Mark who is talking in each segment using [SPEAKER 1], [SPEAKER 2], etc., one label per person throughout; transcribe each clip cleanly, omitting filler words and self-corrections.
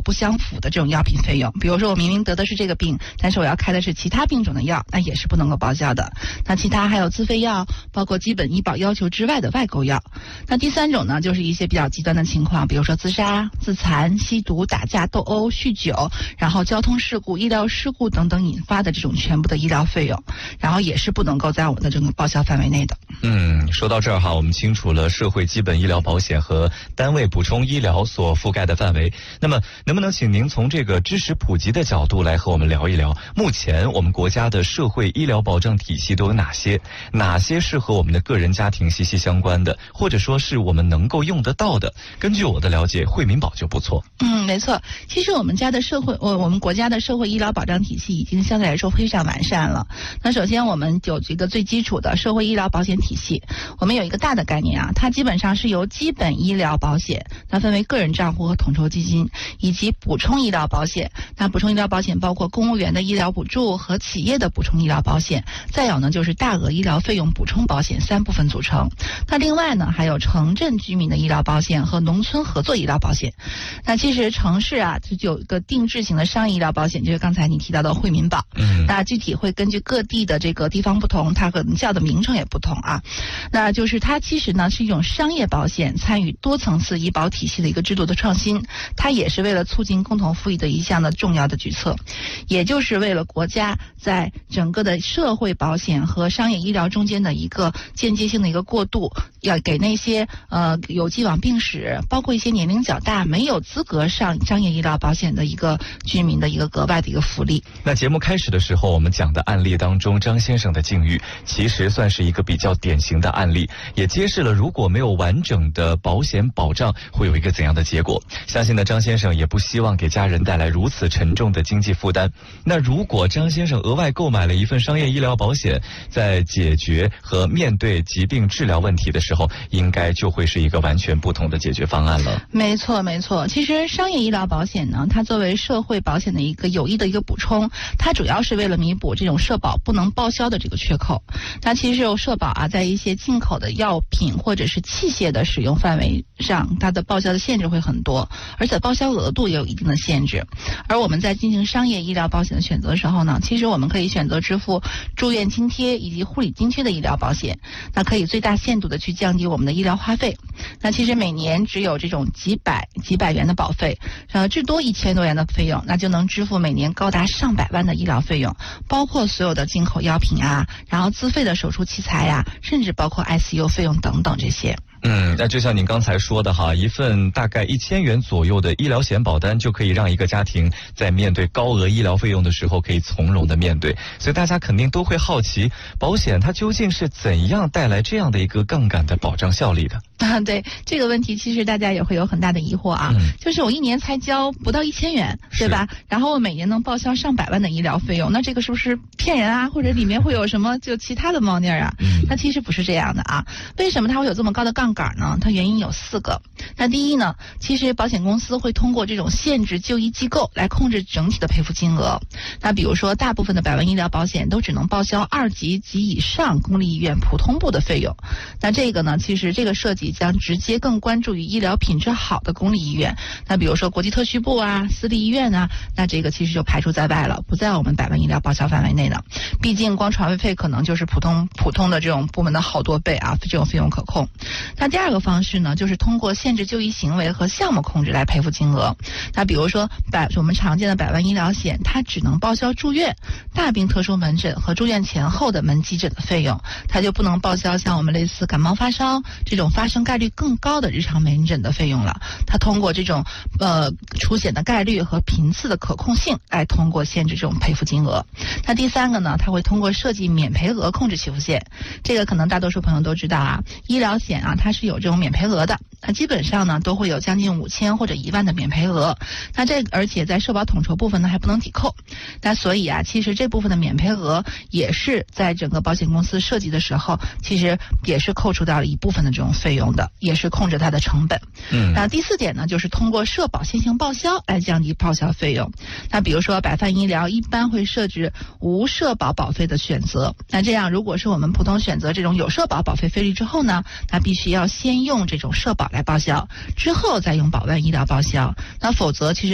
[SPEAKER 1] 不相符的这种药品费用。比如说我明明得的是这个病，但是我要开的是其他病种的药，那也是不能够报销的。那其他还有自费药，包括基本医保要求之外的外购药。那第三种呢，就是一些比较极端的情况，比如说自杀、自残、吸毒、打架、斗殴、酗酒，然后交通事故、医疗事故等等引发的这种全部的医疗费用，然后也是不能够在我们的这个报销范围内的。
[SPEAKER 2] 说到这儿哈，我们清楚了社会基本医疗保险和单位补充医疗所覆盖的范围。那么能不能请您从这个知识普及的角度来和我们聊一聊，目前我们国家的社会医疗保障体系都有哪些是和我们的个人家庭息息相关的，或者说是我们能够用得到的？根据我的了解，惠民保就不错。
[SPEAKER 1] 没错，其实我们国家的社会医疗保障体系已经相对来说非常完善了。那首先我们有这个最基础的社会医疗保险体系，我们有一个大的概念啊，它基本上是由基本医疗保险，那分为个人账户和统筹基金，以及补充医疗保险。那补充医疗保险包括公务员的医疗补助和企业的补充医疗保险，再有呢就是大额医疗费用补充保险3部分组成。那另外呢还有城镇居民的医疗保险和农村合作医疗保险。那其实城市啊就有一个定制型的商业医疗保险，就是刚才你提到的惠民保。那具体会根据各地的这个地方不同，它可能叫的名称也不同啊。那就是它其实呢是一种商业保险参与多层次医保体系的一个制度的创新，它也是为了促进共同富裕的一项的重要的举措，也就是为了国家在整个的社会保险和商业医疗中间的一个间接性的一个过渡，要给那些有既往病史，包括一些年龄较大没有资格上商业医疗保险的一个居民的一个格外的一个福利。
[SPEAKER 2] 那节目开始的时候我们讲的案例当中，张先生的境遇其实算是一个比较典型的案例，也揭示了如果没有完整的保险保障会有一个怎样的结果。相信呢张先生也不希望给家人带来如此沉重的经济负担。那如果张先生额外购买了一份商业医疗保险，在解决和面对疾病治疗问题的时候，应该就会是一个完全不同的解决方案了。
[SPEAKER 1] 没错没错，其实商业医疗保险呢，它作为社会保险的一个有益的一个补充，它主要是为了弥补这种社保不能报销的这个缺口。那其实有社保啊，在一些进口的药品或者是器械的使用范围上，它的报销的限制会很多，而且报销额度也有一定的限制。而我们在进行商业医疗保险的选择的时候呢，其实我们可以选择支付住院津贴以及护理津贴的医疗保险，那可以最大限度的去降低我们的医疗花费。那其实每年只有这种几百元的保费，至多1000多元的费用，那就能支付每年高达上百万的医疗费用，包括所有的进口药品啊，然后自费的手术器材呀，甚至包括 ICU 费用等等这些。
[SPEAKER 2] 那就像您刚才说的哈，一份大概1000元左右的医疗险保单就可以让一个家庭在面对高额医疗费用的时候可以从容的面对。所以大家肯定都会好奇，保险它究竟是怎样带来这样的一个杠杆的保障效力的？
[SPEAKER 1] 对这个问题，其实大家也会有很大的疑惑啊。就是我一年才交不到1000元，对吧？然后我每年能报销上百万的医疗费用，那这个是不是骗人啊？或者里面会有什么就其他的猫腻啊？那其实不是这样的啊。为什么它会有这么高的杠杆呢？它原因有4个。那第一呢，其实保险公司会通过这种限制就医机构来控制整体的赔付金额。那比如说大部分的百万医疗保险都只能报销2级及以上公立医院普通部的费用。那这个呢，其实这个设计将直接更关注于医疗品质好的公立医院。那比如说国际特需部啊、私立医院啊，那这个其实就排除在外了，不在我们百万医疗报销范围内的。毕竟光传费可能就是普通的这种部门的好多倍啊，这种费用可控。那第二个方式呢，就是通过限制就医行为和项目控制来赔付金额。那比如说我们常见的百万医疗险，它只能报销住院、大病特殊门诊和住院前后的门急诊的费用，它就不能报销像我们类似感冒发烧这种发生概率更高的日常门诊的费用了。它通过这种出险的概率和频次的可控性来通过限制这种赔付金额。那第三个呢，它会通过设计免赔额控制起付线。这个可能大多数朋友都知道啊，医疗险啊它是有这种免赔额的，那基本上呢都会有将近5000或者1万的免赔额。那而且在社保统筹部分呢还不能抵扣。那所以啊，其实这部分的免赔额也是在整个保险公司设计的时候，其实也是扣除掉了一部分的这种费用的，也是控制它的成本。那第4点呢，就是通过社保先行报销来降低报销费用。那比如说百万医疗一般会设置无社保保费的选择，那这样如果是我们普通选择这种有社保保费费率之后呢，那必须要先用这种社保来报销，之后再用百万医疗报销。那否则其实百万医疗它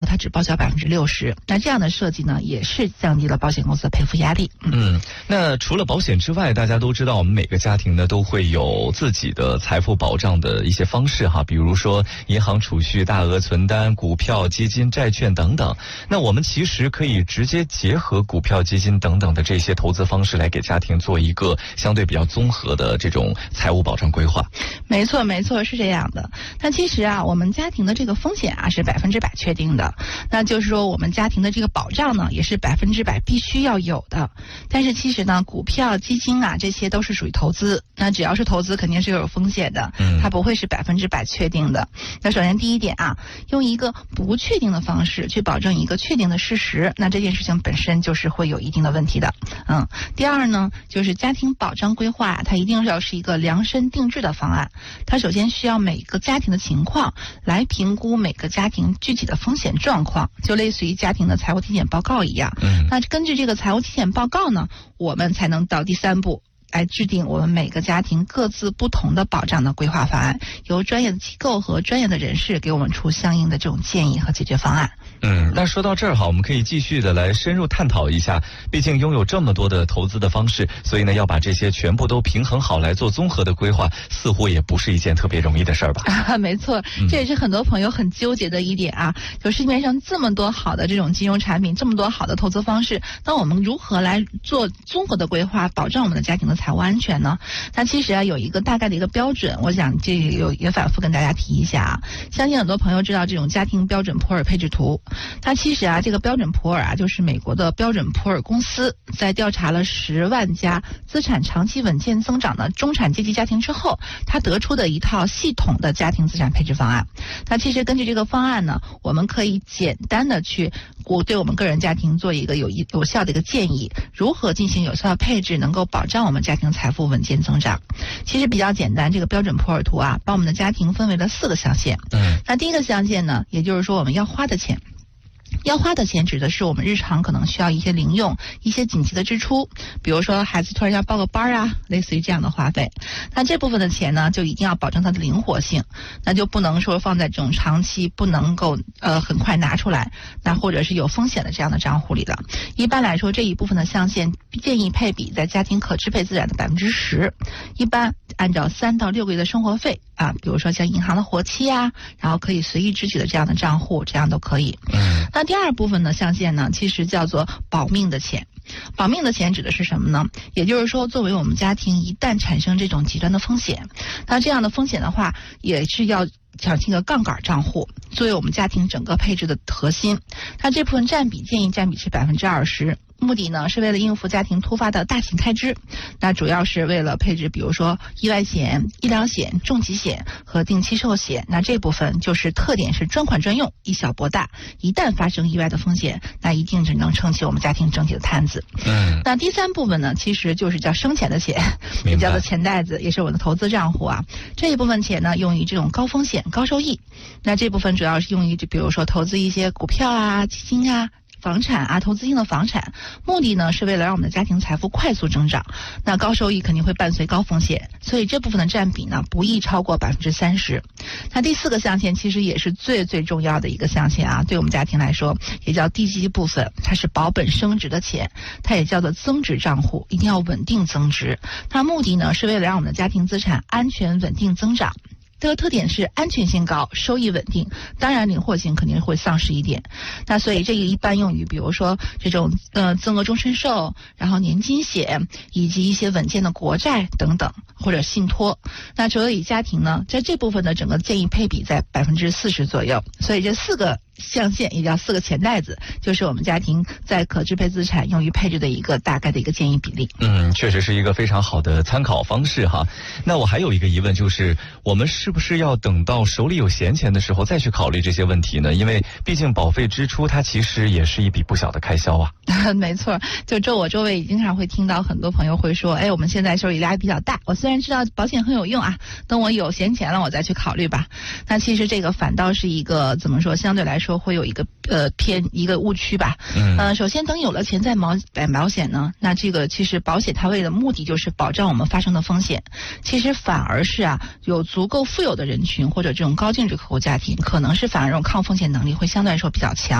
[SPEAKER 1] 它只报销60%。那这样的设计呢，也是降低了保险公司的赔付压力。
[SPEAKER 2] 那除了保险之外，大家都知道我们每个家庭呢都会有自己的财富保障的一些方式哈，比如说银行储蓄、大额存单、股票、基金、债券等等。那我们其实可以直接结合股票、基金等等的这些投资方式来给家庭做一个相对比较综合的这种财务保障规划。
[SPEAKER 1] 没错，是这样的。那其实啊，我们家庭的这个风险啊是100%确定的，那就是说我们家庭的这个保障呢也是100%必须要有的。但是其实呢，股票、基金啊这些都是属于投资，那只要是投资肯定是有风险的，它不会是100%确定的。那首先第一点啊，用一个不确定的方式去保证一个确定的事实，那这件事情本身就是会有一定的问题的。第二呢，就是家庭保障规划，它一定要是一个量身定制的方案。它首先需要每个家庭的情况来评估每个家庭具体的风险状况，就类似于家庭的财务体检报告一样。那根据这个财务体检报告呢，我们才能到第3步来制定我们每个家庭各自不同的保障的规划方案，由专业的机构和专业的人士给我们出相应的这种建议和解决方案。
[SPEAKER 2] 那说到这儿哈，我们可以继续的来深入探讨一下。毕竟拥有这么多的投资的方式，所以呢，要把这些全部都平衡好来做综合的规划，似乎也不是一件特别容易的事儿吧？
[SPEAKER 1] 没错，这也是很多朋友很纠结的一点啊。就市面上这么多好的这种金融产品，这么多好的投资方式，那我们如何来做综合的规划，保障我们的家庭的财务安全呢？那其实啊，有一个大概的一个标准，我想这也反复跟大家提一下啊。相信很多朋友知道这种家庭标准普尔配置图。它其实啊，这个标准普尔啊，就是美国的标准普尔公司在调查了10万家资产长期稳健增长的中产阶级家庭之后，它得出的一套系统的家庭资产配置方案。那其实根据这个方案呢，我们可以简单的去对我们个人家庭做一个有效的一个建议，如何进行有效的配置，能够保障我们家庭财富稳健增长。其实比较简单，这个标准普尔图啊，把我们的家庭分为了4个象限。那第一个象限呢，也就是说我们要花的钱。要花的钱指的是我们日常可能需要一些零用、一些紧急的支出，比如说孩子突然要报个班啊，类似于这样的花费。那这部分的钱呢，就一定要保证它的灵活性，那就不能说放在这种长期不能够很快拿出来，那或者是有风险的这样的账户里的。一般来说，这一部分的象限建议配比在家庭可支配资产的10%，一般按照3到6个月的生活费啊，比如说像银行的活期啊，然后可以随意支取的这样的账户，这样都可以。那第二部分的象限呢，其实叫做保命的钱。保命的钱指的是什么呢？也就是说，作为我们家庭一旦产生这种极端的风险，那这样的风险的话，也是要产生一个杠杆账户，作为我们家庭整个配置的核心。它这部分建议占比是20%。目的呢是为了应付家庭突发的大型开支，那主要是为了配置比如说意外险、医疗险、重疾险和定期寿险。那这部分就是特点是专款专用，以小博大，一旦发生意外的风险，那一定只能撑起我们家庭整体的摊子。那第3部分呢，其实就是叫生钱的钱，也叫做钱袋子，也是我的投资账户啊。这一部分钱呢，用于这种高风险高收益，那这部分主要是用于比如说投资一些股票啊、基金啊、房产啊，投资性的房产，目的呢是为了让我们的家庭财富快速增长。那高收益肯定会伴随高风险，所以这部分的占比呢不宜超过30%。那第4个象限其实也是最重要的一个象限啊，对我们家庭来说也叫地基部分，它是保本升值的钱，它也叫做增值账户，一定要稳定增值。它目的呢是为了让我们的家庭资产安全稳定增长。这个特点是安全性高，收益稳定，当然灵活性肯定会丧失一点。那所以这个一般用于比如说这种增额终身寿，然后年金险，以及一些稳健的国债等等，或者信托。那所以家庭呢，在这部分的整个建议配比在40%左右。所以这4个象限也叫4个钱袋子，就是我们家庭在可支配资产用于配置的一个大概的一个建议比例。
[SPEAKER 2] 确实是一个非常好的参考方式哈。那我还有一个疑问，就是我们是不是要等到手里有闲钱的时候再去考虑这些问题呢？因为毕竟保费支出它其实也是一笔不小的开销啊。
[SPEAKER 1] 没错，就我周围经常会听到很多朋友会说，我们现在手里压力比较大，我虽然知道保险很有用啊，等我有闲钱了我再去考虑吧。那其实这个反倒是一个怎么说，相对来说会有一个偏一个误区吧。首先等有了钱再买保险呢，那这个其实保险它为的目的就是保障我们发生的风险，其实反而是啊，有足够富有的人群或者这种高净值客户家庭，可能是反而这种抗风险能力会相对来说比较强。